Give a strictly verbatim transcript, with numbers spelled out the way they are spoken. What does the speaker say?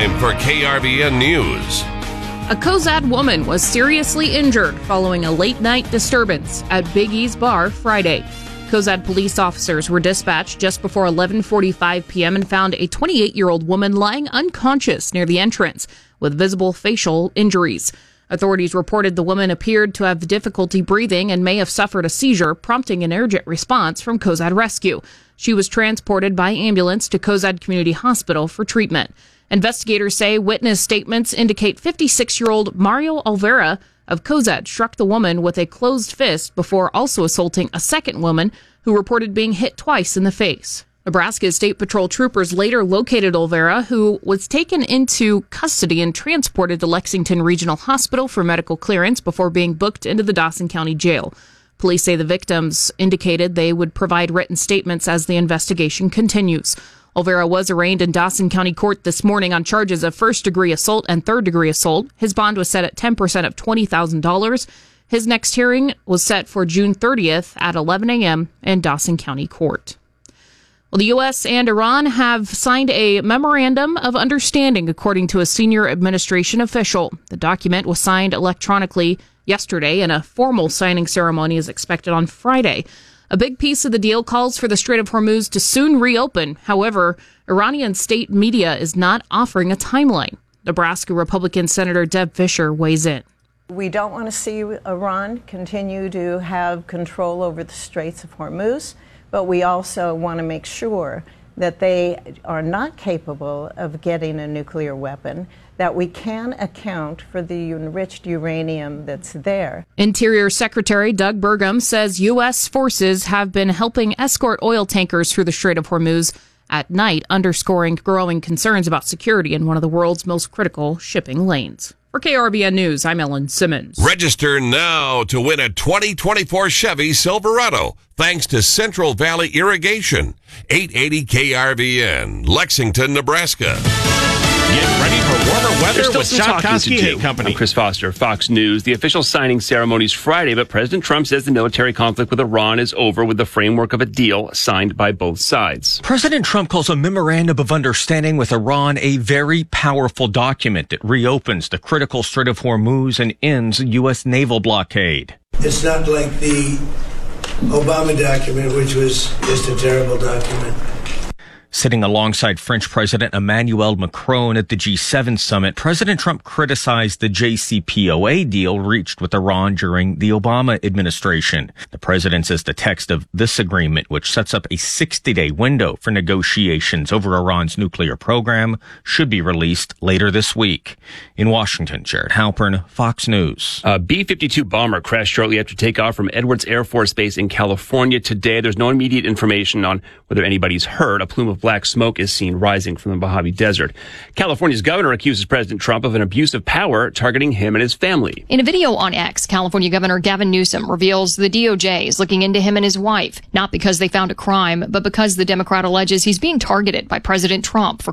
time for K R V N News. A Cozad woman was seriously injured following a late-night disturbance at Big E's Bar Friday. Cozad police officers were dispatched just before eleven forty-five p.m. and found a twenty-eight-year-old woman lying unconscious near the entrance with visible facial injuries. Authorities reported the woman appeared to have difficulty breathing and may have suffered a seizure, prompting an urgent response from Cozad Rescue. She was transported by ambulance to Cozad Community Hospital for treatment. Investigators say witness statements indicate fifty-six-year-old Mario Olvera of Cozad struck the woman with a closed fist before also assaulting a second woman who reported being hit twice in the face. Nebraska State Patrol troopers later located Olvera, who was taken into custody and transported to Lexington Regional Hospital for medical clearance before being booked into the Dawson County Jail. Police say the victims indicated they would provide written statements as the investigation continues. Olvera was arraigned in Dawson County Court this morning on charges of first-degree assault and third-degree assault. His bond was set at ten percent of twenty thousand dollars. His next hearing was set for June thirtieth at eleven a.m. in Dawson County Court. Well, the U S and Iran have signed a memorandum of understanding, according to a senior administration official. The document was signed electronically yesterday, and a formal signing ceremony is expected on Friday. A big piece of the deal calls for the Strait of Hormuz to soon reopen. However, Iranian state media is not offering a timeline. Nebraska Republican Senator Deb Fischer weighs in. We don't want to see Iran continue to have control over the Straits of Hormuz, but we also want to make sure that they are not capable of getting a nuclear weapon, that we can account for the enriched uranium that's there. Interior Secretary Doug Burgum says U S forces have been helping escort oil tankers through the Strait of Hormuz at night, underscoring growing concerns about security in one of the world's most critical shipping lanes. For K R V N News, I'm Ellen Simmons. Register now to win a twenty twenty-four Chevy Silverado, thanks to Central Valley Irrigation. eight eighty K R V N, Lexington, Nebraska. Get ready for warmer weather with John Kosky Hay Company. I'm Chris Foster, Fox News. The official signing ceremony is Friday, but President Trump says the military conflict with Iran is over with the framework of a deal signed by both sides. President Trump calls a memorandum of understanding with Iran a very powerful document that reopens the critical Strait of Hormuz and ends U S naval blockade. It's not like the Obama document, which was just a terrible document. Sitting alongside French President Emmanuel Macron at the G seven summit, President Trump criticized the J C P O A deal reached with Iran during the Obama administration. The president says the text of this agreement, which sets up a sixty-day window for negotiations over Iran's nuclear program, should be released later this week. In Washington, Jared Halpern, Fox News. A B fifty-two bomber crashed shortly after takeoff from Edwards Air Force Base in California today. There's no immediate information on whether anybody's hurt. A plume of black smoke is seen rising from the Mojave Desert. California's governor accuses President Trump of an abuse of power targeting him and his family. In a video on X, California Governor Gavin Newsom reveals the D O J is looking into him and his wife, not because they found a crime, but because the Democrat alleges he's being targeted by President Trump for